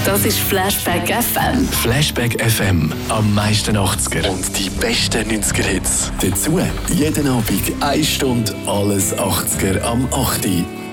Das ist Flashback FM. Flashback FM. Am meisten 80er. Und die besten 90er-Hits. Dazu jeden Abend 1 Stunde alles 80er am 8.